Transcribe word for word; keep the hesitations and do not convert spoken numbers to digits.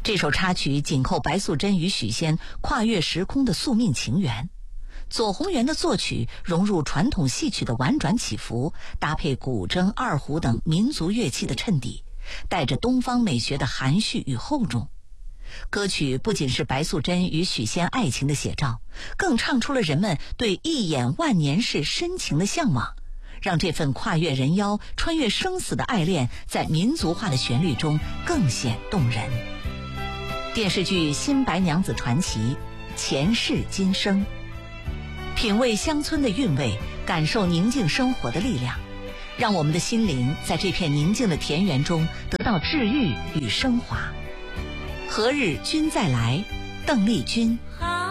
这首插曲紧扣白素贞与许仙跨越时空的宿命情缘。左宏元的作曲融入传统戏曲的婉转起伏，搭配古筝、二胡等民族乐器的衬底，带着东方美学的含蓄与厚重。歌曲不仅是白素贞与许仙爱情的写照，更唱出了人们对一眼万年式深情的向往，让这份跨越人妖、穿越生死的爱恋在民族化的旋律中更显动人。电视剧《新白娘子传奇》，前世今生，品味乡村的韵味，感受宁静生活的力量，让我们的心灵在这片宁静的田园中得到治愈与升华。何日君再来，邓丽君。